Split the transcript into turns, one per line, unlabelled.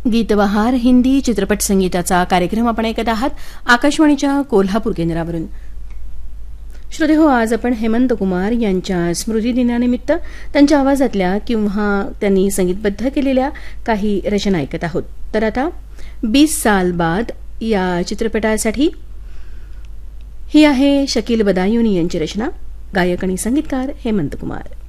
गीतबहार हिंदी चित्रपट संगीताचा कार्यक्रम आपण ऐकत आहात आकाशवाणीच्या कोल्हापूर केंद्रावरून. श्रोते हो, आज आपण हेमंत कुमार यांच्या स्मृतिदिनानिमित्त त्यांच्या आवाजातल्या किंवा त्यांनी संगीतबद्ध केलेल्या काही रचना ऐकत आहोत. तर आता 20 साल बाद या चित्रपटासाठी ही आहे शकील बदायुनी यांची रचना. गायक आणि संगीतकार हेमंत कुमार.